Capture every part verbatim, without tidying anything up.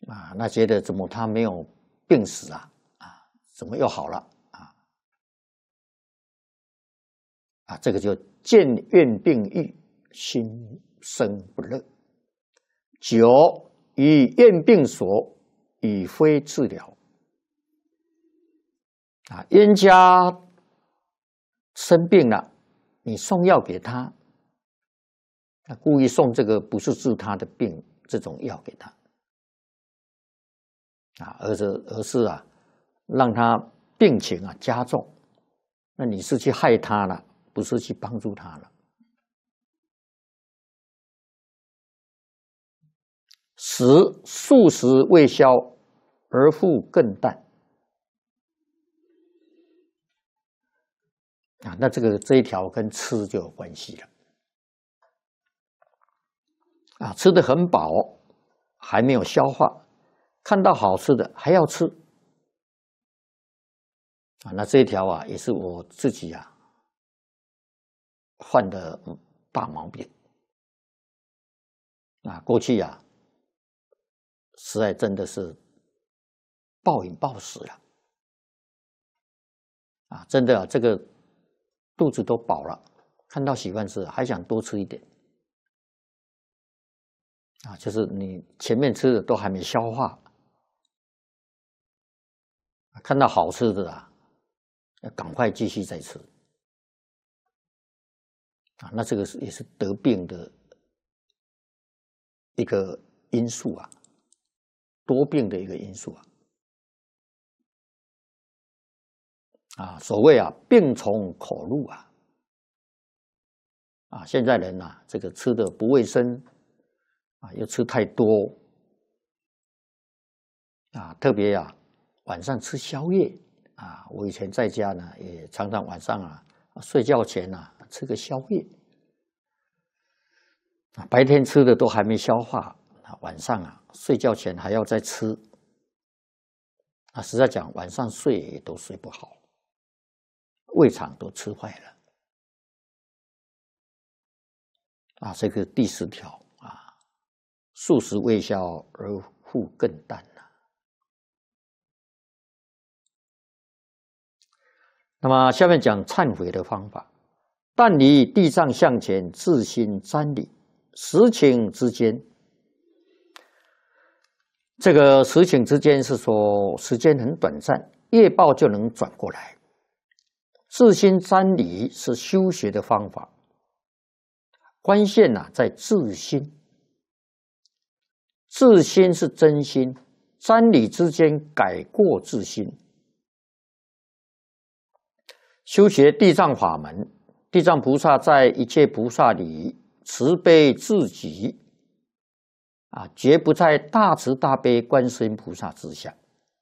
啊，那觉得怎么他没有病死啊？啊，怎么又好了啊？啊，这个就见怨病愈，心生不乐。久以怨病所，已非治疗。啊，冤家生病了，你送药给他，他故意送这个不是治他的病这种药给他，啊，而是而是啊，让他病情啊加重，那你是去害他了，不是去帮助他了。食数时未消，而复更淡。啊，那这个这一条跟吃就有关系了。啊，吃得很饱，还没有消化，看到好吃的还要吃。啊，那这一条啊，也是我自己啊犯的大毛病。啊，过去啊，实在真的是暴饮暴食了。啊，真的啊，这个肚子都饱了，看到喜欢吃还想多吃一点。啊，就是你前面吃的都还没消化，看到好吃的啊，要赶快继续再吃。啊，那这个是也是得病的一个因素啊，多病的一个因素啊。啊，所谓啊，病从口入啊。啊，现在人啊，这个吃的不卫生，啊，又吃太多，啊，特别啊，晚上吃宵夜啊。我以前在家呢，也常常晚上啊，睡觉前啊，吃个宵夜。啊，白天吃的都还没消化，啊，晚上啊，睡觉前还要再吃。啊，实在讲，晚上睡也都睡不好，胃肠都吃坏了。啊，这个第十条啊，数时未消而复更淡了。那么下面讲忏悔的方法。但离地藏向前，自心瞻礼，时顷之间。这个时顷之间是说时间很短暂，业报就能转过来。自心瞻礼是修学的方法。关键啊，在自心，自心是真心，瞻礼之间改过自新。修学地藏法门，地藏菩萨在一切菩萨里慈悲至极，啊，绝不在大慈大悲观世音菩萨之下。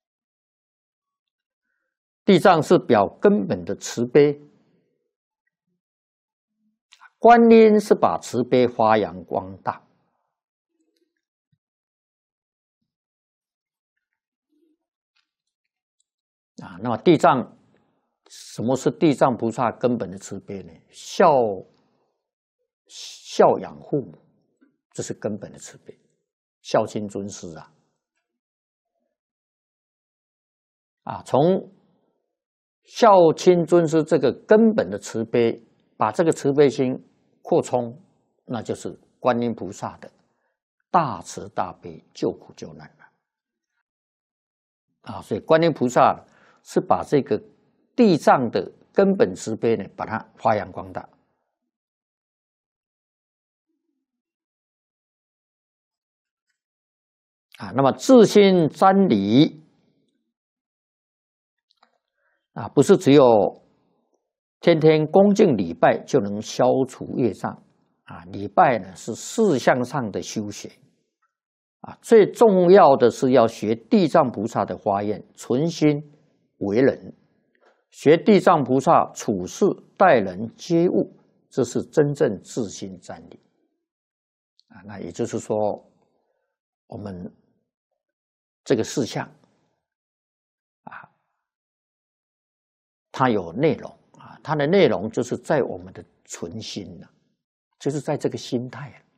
地藏是表根本的慈悲。观音是把慈悲发扬光大。啊，那么地藏，什么是地藏菩萨根本的慈悲呢？孝孝养父母，这是根本的慈悲，孝亲尊师啊。啊，从孝亲尊师这个根本的慈悲，把这个慈悲心扩充，那就是观音菩萨的大慈大悲救苦救难了。啊，所以观音菩萨是把这个地藏的根本慈悲呢，把它发扬光大。啊，那么自心瞻礼啊，不是只有天天恭敬礼拜就能消除业障啊。礼拜呢是事项上的修学啊，最重要的是要学地藏菩萨的发愿，存心为人，学地藏菩萨处事待人接物，这是真正自心瞻礼啊。那也就是说，我们这个事项啊，它有内容啊，它的内容就是在我们的存心了，就是在这个心态啊。